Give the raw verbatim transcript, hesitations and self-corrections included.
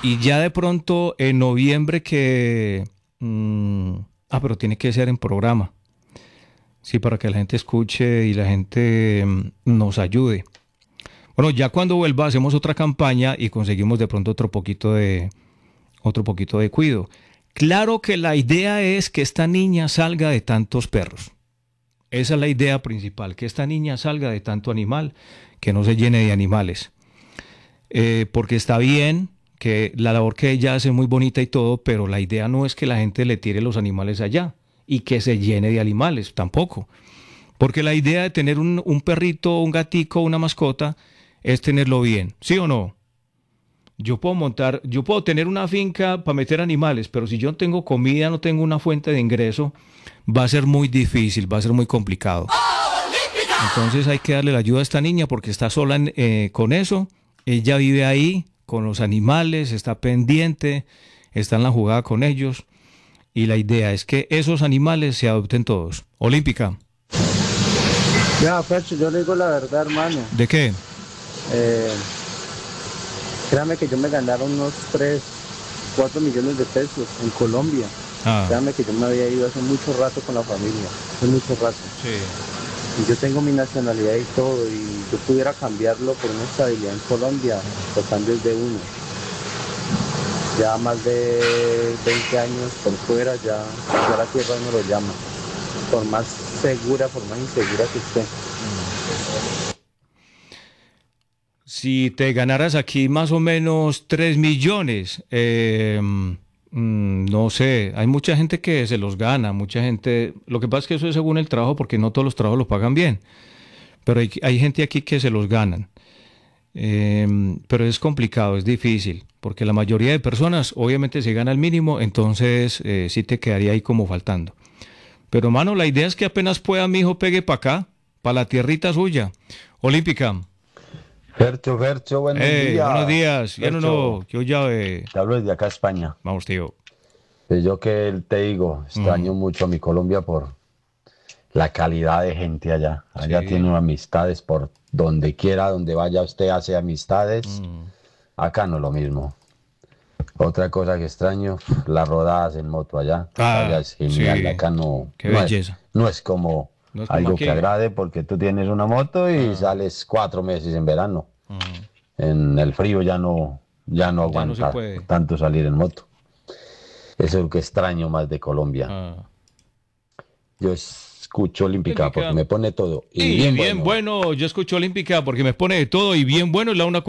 Y ya de pronto en noviembre que... mm, ah, pero tiene que ser en programa. Sí, para que la gente escuche y la gente mm, nos ayude. Bueno, ya cuando vuelva hacemos otra campaña y conseguimos de pronto otro poquito de, otro poquito de cuido. Claro que la idea es que esta niña salga de tantos perros. Esa es la idea principal, que esta niña salga de tanto animal, que no se llene de animales. Eh, porque está bien que la labor que ella hace es muy bonita y todo, pero la idea no es que la gente le tire los animales allá y que se llene de animales, tampoco. Porque la idea de tener un, un perrito, un gatico, una mascota, es tenerlo bien, ¿sí o no? Yo puedo montar, yo puedo tener una finca para meter animales, pero si yo no tengo comida, no tengo una fuente de ingreso, va a ser muy difícil, va a ser muy complicado. Entonces hay que darle la ayuda a esta niña porque está sola en, eh, con eso. Ella vive ahí con los animales, está pendiente, está en la jugada con ellos. Y la idea es que esos animales se adopten todos. Olímpica. Ya, Fercho, yo le digo la verdad, hermano. ¿De qué? Eh, créame que yo me ganaron unos tres, cuatro millones de pesos en Colombia. Ah, Créame que yo me había ido hace mucho rato con la familia, hace mucho rato. sí. Y yo tengo mi nacionalidad y todo, y yo pudiera cambiarlo por una estabilidad en Colombia, tocando desde uno. Ya más de veinte años por fuera, ya, ya la tierra no lo llama. Por más segura, por más insegura que esté. Si te ganaras aquí más o menos tres millones, eh, mm, no sé, hay mucha gente que se los gana, mucha gente, lo que pasa es que eso es según el trabajo porque no todos los trabajos lo pagan bien, pero hay, hay gente aquí que se los ganan. Eh, pero es complicado, es difícil, porque la mayoría de personas obviamente se gana el mínimo, entonces eh, sí te quedaría ahí como faltando. Pero mano, la idea es que apenas pueda mi hijo pegue para acá, para la tierrita suya. Olímpica. Fercho, Fercho, buenos Eh, buenos días. días. Ya no, Fercho, no, yo ya, eh, te hablo desde acá, España. vamos, tío. Pues yo que te digo, Mm, extraño mucho a mi Colombia por la calidad de gente allá. Allá sí. tiene amistades por donde quiera, donde vaya usted hace amistades. Mm, Acá no es lo mismo. Otra cosa que extraño, las rodadas en moto allá. Allá ah, es genial. sí. Acá no, Qué no es, belleza. no es como No es como algo que aquí. agrade porque tú tienes una moto y Ah, sales cuatro meses en verano. mm, En el frío ya no, ya no ya no se aguanta puede. tanto salir en moto. Eso es lo que extraño más de Colombia. Ah. Yo escucho Olímpica porque Olímpica. me pone todo y Y bien bien bueno. bueno, yo escucho Olímpica porque me pone de todo y bien bueno es la una